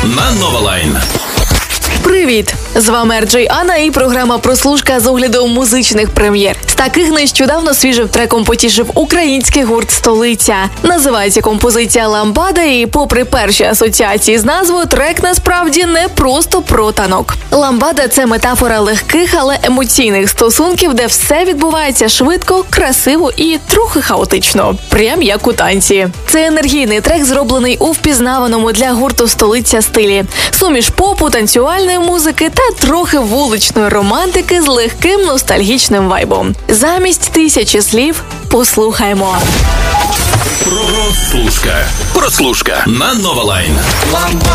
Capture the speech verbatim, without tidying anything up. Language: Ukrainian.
на Новалайн. Привіт! З вами Ар Джей Анна і програма «Прослушка» з оглядом музичних прем'єр. З таких нещодавно свіжим треком потішив український гурт «Столиця». Називається композиція «Ламбада» і попри перші асоціації з назвою, трек насправді не просто про танок. «Ламбада» – це метафора легких, але емоційних стосунків, де все відбувається швидко, красиво і трохи хаотично. Прям як у танці. Це енергійний трек, зроблений у впізнаваному для гурту «Столиця» стилі. Суміш попу, танцювальної музики та трохи вуличної романтики з легким ностальгічним вайбом. Замість тисячі слів послухаймо. Прослушка. Прослушка на Новалайн.